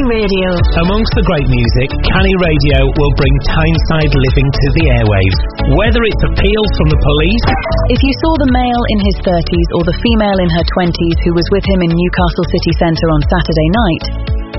Radio. Amongst the great music, Canny Radio will bring Tyneside living to the airwaves. Whether it's appeals from the police... If you saw the male in his 30s or the female in her 20s who was with him in Newcastle city centre on Saturday night,